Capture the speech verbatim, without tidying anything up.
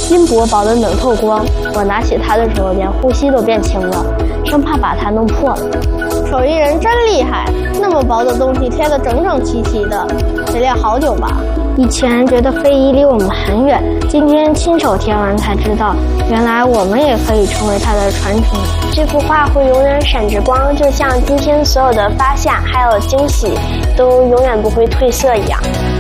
金箔薄的能透光，我拿起它的时候，连呼吸都变轻了，生怕把它弄破了。 手艺人真厉害，那么薄的东西贴得整整齐齐的，得练好久吧？ 以前觉得非遗离我们很远，今天亲手贴完才知道，原来我们也可以成为它的传承。 这幅画会永远闪着光，就像今天所有的发现还有惊喜都永远不会褪色一样。